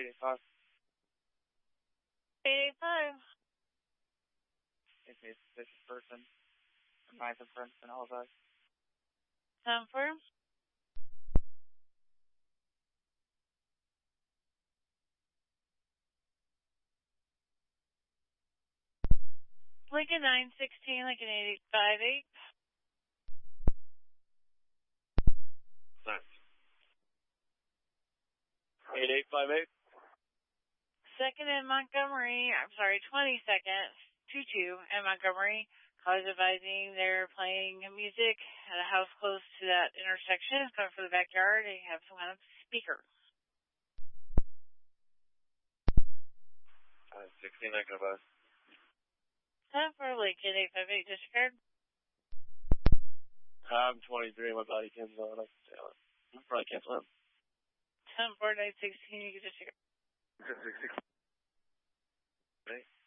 885. 885. It's a person. 9th and Princeton, Halifax. 10-4. Lincoln 916, Lincoln 858. Thanks. 8858. 2nd in Montgomery, 22nd, 22 in Montgomery. Callers advising they're playing music at a house close to that intersection. It's coming from the backyard. They have some kind of speaker. 16, I can advise. 10-4, Lincoln 858, disregard. I'm 23, my body can't on. I can tell it. I probably can't swim. 10-4, 916, you can disregard. 6, 6, 6. Right?